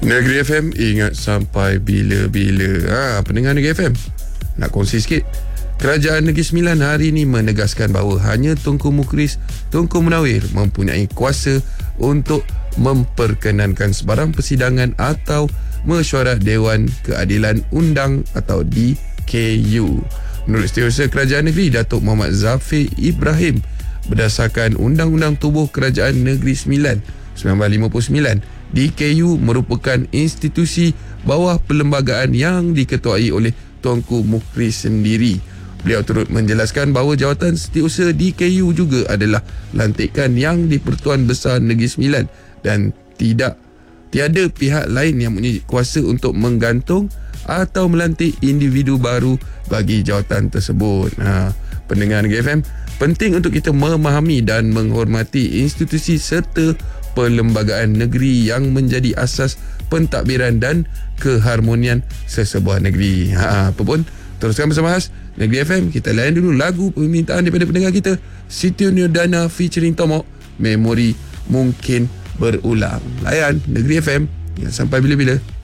Negeri FM, ingat sampai bila-bila. Pendengar Negeri FM, nak kongsi sikit. Kerajaan Negeri Sembilan hari ini menegaskan bahawa hanya Tunku Mukhris Tunku Munawir mempunyai kuasa untuk memperkenankan sebarang persidangan atau mesyuarat Dewan Keadilan Undang atau DKU. Menurut Setiausaha Kerajaan Negeri Datuk Muhammad Zafir Ibrahim, berdasarkan Undang-Undang Tubuh Kerajaan Negeri Sembilan 1959, DKU merupakan institusi bawah perlembagaan yang diketuai oleh Tunku Mukhris sendiri. Beliau turut menjelaskan bahawa jawatan Setiausaha DKU juga adalah lantikan yang di-Pertuan Besar Negeri Sembilan dan tiada pihak lain yang mempunyai kuasa untuk menggantung atau melantik individu baru bagi jawatan tersebut. Pendengar Negeri FM, penting untuk kita memahami dan menghormati institusi serta perlembagaan negeri yang menjadi asas pentadbiran dan keharmonian sesebuah negeri. Apa pun, teruskan bersama khas Negeri FM. Kita layan dulu lagu permintaan daripada pendengar kita, Siti Nurdana featuring Tomok, Memori Mungkin Berulang. Layan Negeri FM, sampai bila-bila.